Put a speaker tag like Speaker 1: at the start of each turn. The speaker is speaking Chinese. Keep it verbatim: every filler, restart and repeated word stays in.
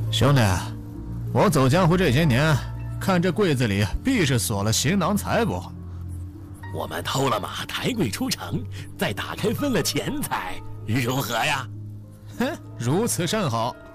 Speaker 1: 兄弟，我走江湖这些年，看这柜子里必是锁了行囊财物。
Speaker 2: 我们偷了马，抬柜出城，再打开分了钱财，如何呀？
Speaker 1: 哼，如此甚好。